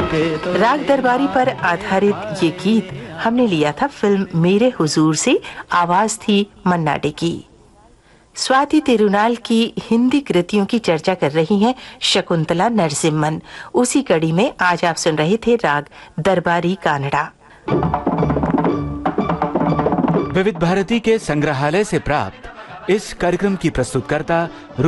राग दरबारी पर आधारित ये गीत हमने लिया था फिल्म मेरे हुजूर से। आवाज थी मन्ना डे की। स्वाति तिरुनाल की हिंदी कृतियों की चर्चा कर रही हैं शकुंतला नरसिम्हन। उसी कड़ी में आज आप सुन रहे थे राग दरबारी कानड़ा। विविध भारती के संग्रहालय से प्राप्त इस कार्यक्रम की प्रस्तुतकर्ता